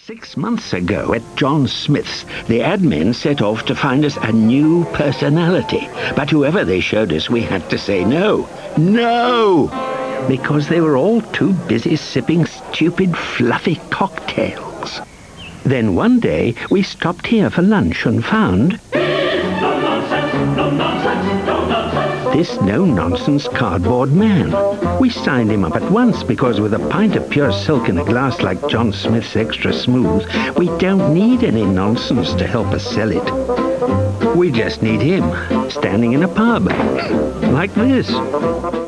6 months ago at John Smith's, the admin set off to find us a new personality. But whoever they showed us, we had to say no. No! Because they were all too busy sipping stupid, fluffy cocktails. Then one day, we stopped here for lunch and found this no-nonsense cardboard man. We signed him up at once because with a pint of pure silk in a glass like John Smith's Extra Smooth, we don't need any nonsense to help us sell it. We just need him, standing in a pub, like this.